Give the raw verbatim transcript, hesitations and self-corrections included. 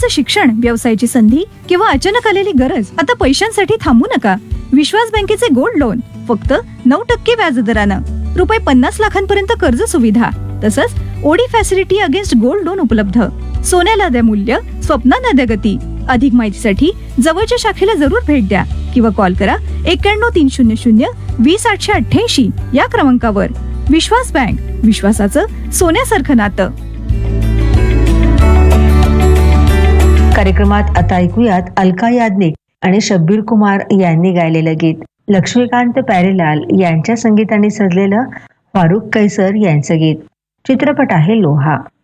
मुलाचं शिक्षण, व्यवसायाची संधी किंवा अचानक आलेली गरज, आता पैशांसाठी थांबू नका. विश्वास बँकेचे गोल्ड लोन फक्त नऊ टक्के व्याजदरानं, रुपये पन्नास लाखांपर्यंत कर्ज सुविधा, तसंच OD facility against gold loan उपलब्ध. सोन्याला द्या मूल्य, स्वप्नांना द्या गती. अधिक माहितीसाठी जवळच्या शाखेला जरूर भेट द्या किंवा कॉल करा एक्क्याण्णव तीन शून्य शून्य वीस आठशे अठ्ठ्याऐंशी या क्रमांकावर. विश्वास बँक, विश्वासाचं सोन्यासारखं नातं. कार्यक्रमात आता ऐकूयात अलका याज्ञिक आणि शब्बीर कुमार यांनी गायलेलं गीत. लक्ष्मीकांत प्यारेलाल यांच्या संगीताने सजलेलं फारुख कैसर यांचं गीत. चित्रपट आहे लोहा.